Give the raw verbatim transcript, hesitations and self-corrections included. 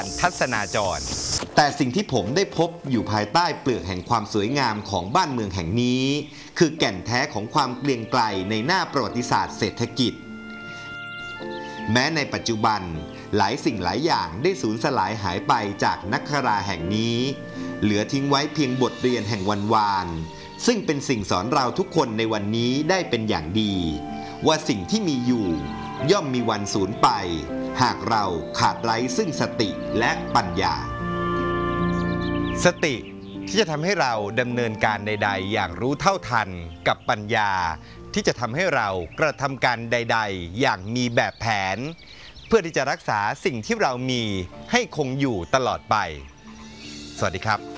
ทัศนาจรแต่สิ่งที่ผมได้พบอยู่ภายใต้เปลือกแห่งความสวยงามของบ้านเมืองแห่งนี้ คือแก่นแท้ของความเกรียงไกรในหน้าประวัติศาสตร์เศรษฐกิจแม้ในปัจจุบันหลายสิ่งหลายอย่างได้สูญสลายหายไปจากนักคราแห่งนี้เหลือทิ้งไว้เพียงบทเรียนแห่งวันวานซึ่งเป็นสิ่งสอนเราทุกคนในวันนี้ได้เป็นอย่างดีว่าสิ่งที่มีอยู่ย่อมมีวันสูญไปหากเราขาดไร้ซึ่งสติและปัญญาสติที่จะทำให้เราดำเนินการใดๆอย่างรู้เท่าทันกับปัญญาที่จะทำให้เรากระทำการใดๆอย่างมีแบบแผนเพื่อที่จะรักษาสิ่งที่เรามีให้คงอยู่ตลอดไปสวัสดีครับ